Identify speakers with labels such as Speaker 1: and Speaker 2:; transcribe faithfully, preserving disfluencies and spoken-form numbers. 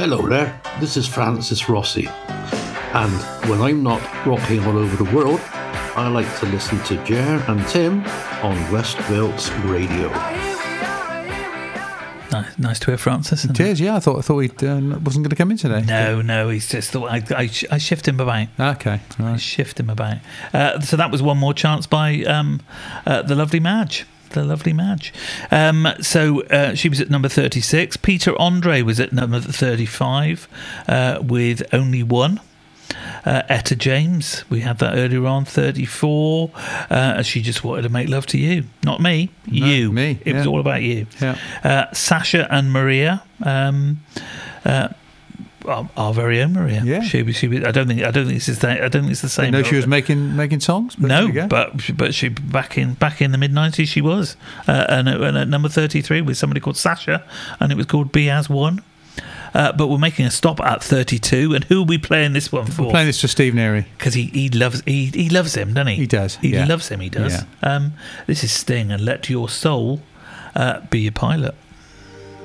Speaker 1: Hello there, this is Francis Rossi, and when I'm not rocking all over the world, I like to listen to Jer and Tim on West Wilts Radio.
Speaker 2: Nice, nice to hear Francis.
Speaker 3: It is, yeah. I thought I thought he uh, wasn't going to come in today.
Speaker 2: No, no, he's just thought I, I, I shift him about.
Speaker 3: Okay, right.
Speaker 2: I shift him about. Uh, so that was One More Chance by um, uh, the lovely Madge. The lovely Madge. Um, so uh, she was at number thirty-six. Peter Andre was at number thirty-five uh, with Only One. Uh, Etta James, we had that earlier on, thirty-four. Uh, she just wanted to make love to you, not me,
Speaker 3: no,
Speaker 2: you.
Speaker 3: Me,
Speaker 2: it
Speaker 3: yeah.
Speaker 2: was all about you.
Speaker 3: Yeah.
Speaker 2: Uh, Sasha and Maria. Um, uh, Our, our very own Maria.
Speaker 3: Yeah.
Speaker 2: She was. She was. I don't think. I don't think this is. The, I don't think it's the same.
Speaker 3: I know she was making making songs. But
Speaker 2: no, but but she back in back in the mid nineties she was, uh, and, at, and at number thirty-three with somebody called Sasha, and it was called Be As One. Uh, but we're making a stop at thirty-two, and who are we playing this one for?
Speaker 3: We're playing this for Steve Neary
Speaker 2: because he, he loves he he loves him, doesn't he?
Speaker 3: He does.
Speaker 2: He
Speaker 3: yeah.
Speaker 2: loves him. He does.
Speaker 3: Yeah.
Speaker 2: Um, this is Sting, and Let Your Soul uh, Be Your Pilot.